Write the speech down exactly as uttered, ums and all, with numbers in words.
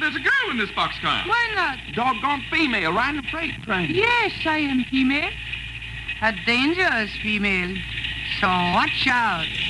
there's a girl in this boxcar. Why not? Doggone female riding a freight train. Yes, I am female. A dangerous female. So watch out.